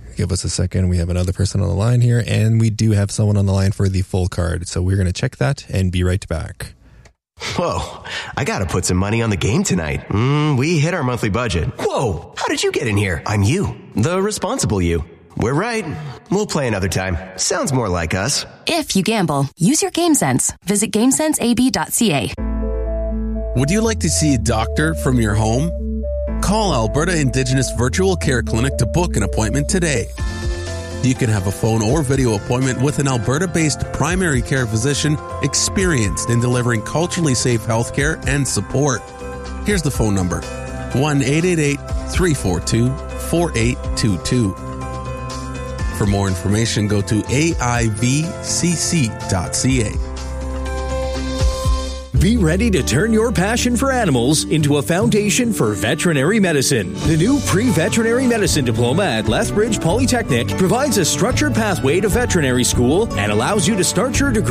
Give us a second. We have another person on the line here, and we do have someone on the line for the full card. So we're going to check that and be right back. Whoa, I gotta put some money on the game tonight. We hit our monthly budget. Whoa, how did you get in here? I'm you, the responsible you. We're right. We'll play another time. Sounds more like us. If you gamble, use your game sense. Visit GameSenseAB.ca. Would you like to see a doctor from your home? Call Alberta Indigenous Virtual Care Clinic to book an appointment today. You can have a phone or video appointment with an Alberta-based primary care physician experienced in delivering culturally safe healthcare and support. Here's the phone number, 1-888-342-4822. For more information, go to aivcc.ca. Be ready to turn your passion for animals into a foundation for veterinary medicine. The new pre-veterinary medicine diploma at Lethbridge Polytechnic provides a structured pathway to veterinary school and allows you to start your degree